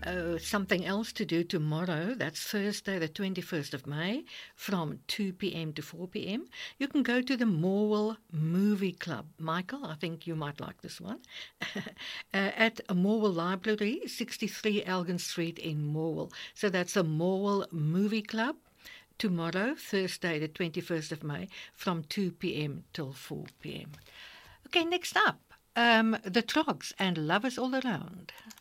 Something else to do tomorrow, that's Thursday, the 21st of May, from 2 p.m. to 4 p.m. You can go to the Morwell Movie Club. Michael, I think you might like this one. At Morwell Library, 63 Elgin Street in Morwell. So that's the Morwell Movie Club. Tomorrow, Thursday, the 21st of May, from 2 p.m. till 4 p.m. Okay, next up, the Trogs and Lovers All Around.